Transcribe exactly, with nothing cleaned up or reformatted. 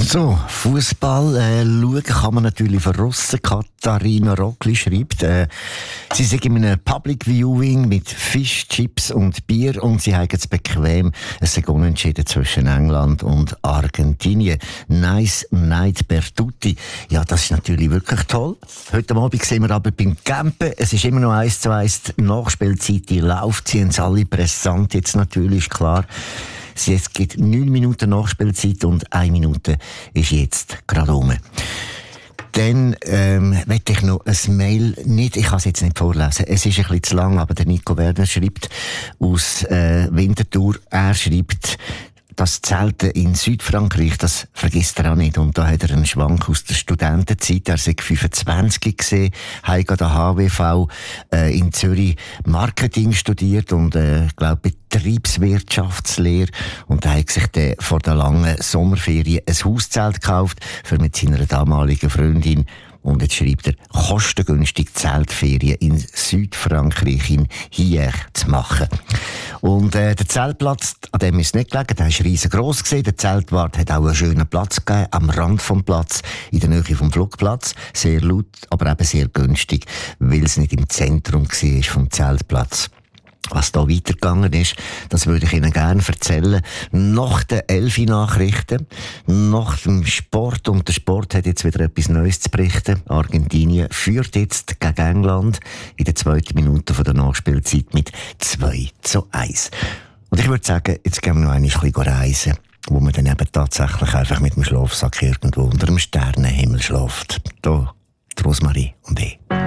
So, Fußball äh, schauen kann man natürlich von Russen. Katharina Rockli schreibt, äh, sie sind in einem Public Viewing mit Fisch, Chips und Bier und sie haben es bequem. Es ist unentschieden zwischen England und Argentinien. Nice night per tutti. Ja, das ist natürlich wirklich toll. Heute Abend sehen wir aber beim Campen, es ist immer noch eins zu eins die Nachspielzeit, die läuft, sie haben es alle brisant jetzt natürlich, ist klar. Es gibt neun Minuten Nachspielzeit und eine Minute ist jetzt gerade rum. Dann ähm, möchte ich noch ein Mail, nicht, ich kann es jetzt nicht vorlesen, es ist ein bisschen zu lang, aber der Nico Werner schreibt aus äh, Winterthur, er schreibt, das Zelten in Südfrankreich, das vergisst er auch nicht. Und da hat er einen Schwank aus der Studentenzeit. Er sei fünfundzwanzig gesehen, hat an der H W V äh, in Zürich Marketing studiert und, äh, ich glaube, Betriebswirtschaftslehre. Und er hat sich dann vor der langen Sommerferien ein Hauszelt gekauft, für mit seiner damaligen Freundin. Und jetzt schreibt er, kostengünstig Zeltferien in Südfrankreich, in Hier zu machen. Und äh, der Zeltplatz, an dem ist es nicht gelegen, der war riesengroß gewesen. Der Zeltwart hat auch einen schönen Platz gegeben, am Rand vom Platz, in der Nähe vom Flugplatz. Sehr laut, aber eben sehr günstig, weil es nicht im Zentrum war vom Zeltplatz. Was da weitergegangen ist, das würde ich Ihnen gerne erzählen. Nach den Elfi-Nachrichten, nach dem Sport, und der Sport hat jetzt wieder etwas Neues zu berichten. Argentinien führt jetzt gegen England in der zweiten Minute von der Nachspielzeit mit zwei zu eins. Und ich würde sagen, jetzt gehen wir noch ein bisschen reisen, wo man dann eben tatsächlich einfach mit dem Schlafsack irgendwo unter dem Sternenhimmel schläft. Da, die Rosmarie und ich.